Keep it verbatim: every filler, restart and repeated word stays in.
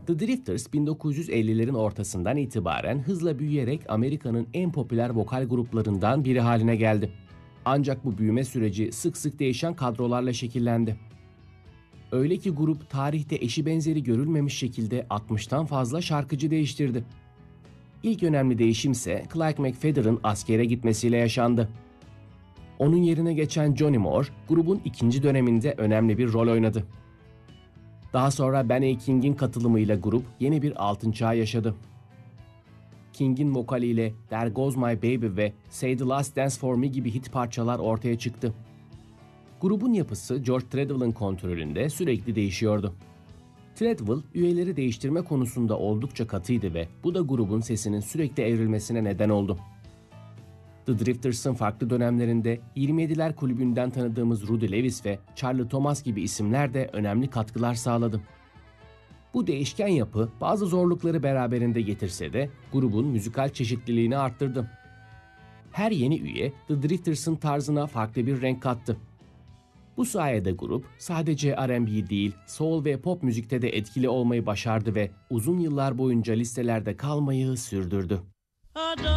The Drifters bin dokuz yüz ellilerin ortasından itibaren hızla büyüyerek Amerika'nın en popüler vokal gruplarından biri haline geldi. Ancak bu büyüme süreci sık sık değişen kadrolarla şekillendi. Öyle ki grup tarihte eşi benzeri görülmemiş şekilde altmıştan fazla şarkıcı değiştirdi. İlk önemli değişim ise Clyde McPhader'ın askere gitmesiyle yaşandı. Onun yerine geçen Johnny Moore, grubun ikinci döneminde önemli bir rol oynadı. Daha sonra Ben A. King'in katılımıyla grup yeni bir altın çağ yaşadı. King'in vokaliyle There Goes My Baby ve Say the Last Dance for Me gibi hit parçalar ortaya çıktı. Grubun yapısı George Treadwell'ın kontrolünde sürekli değişiyordu. Treadwell, üyeleri değiştirme konusunda oldukça katıydı ve bu da grubun sesinin sürekli evrilmesine neden oldu. The Drifters'ın farklı dönemlerinde yirmi yediler kulübünden tanıdığımız Rudy Lewis ve Charlie Thomas gibi isimler de önemli katkılar sağladı. Bu değişken yapı bazı zorlukları beraberinde getirse de grubun müzikal çeşitliliğini arttırdı. Her yeni üye The Drifters'ın tarzına farklı bir renk kattı. Bu sayede grup sadece R and B değil, soul ve pop müzikte de etkili olmayı başardı ve uzun yıllar boyunca listelerde kalmayı sürdürdü.